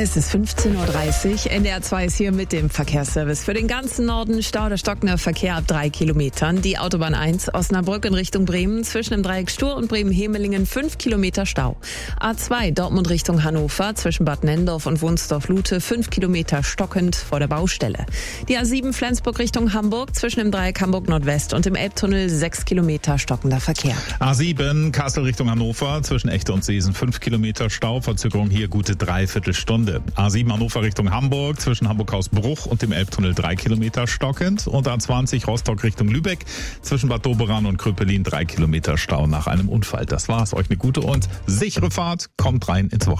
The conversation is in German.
Es ist 15.30 Uhr. NDR 2 ist hier mit dem Verkehrsservice. Für den ganzen Norden Stau oder stockender Verkehr ab 3 Kilometern. Die Autobahn 1 Osnabrück in Richtung Bremen zwischen dem Dreieck Stur und Bremen-Hemelingen 5 Kilometer Stau. A2 Dortmund Richtung Hannover zwischen Bad Nenndorf und Wunsdorf-Lute 5 Kilometer stockend vor der Baustelle. Die A7 Flensburg Richtung Hamburg zwischen dem Dreieck Hamburg Nordwest und dem Elbtunnel 6 Kilometer stockender Verkehr. A7 Kassel Richtung Hannover zwischen Echte und Seesen 5 Kilometer Stau. Verzögerung hier gute Dreiviertelstunde. A7 Hannover Richtung Hamburg zwischen Hamburg-Hausbruch und dem Elbtunnel 3 Kilometer stockend. Und A20 Rostock Richtung Lübeck zwischen Bad Doberan und Kröpelin 3 Kilometer Stau nach einem Unfall. Das war's. Euch eine gute und sichere Fahrt. Kommt rein ins Wochenende.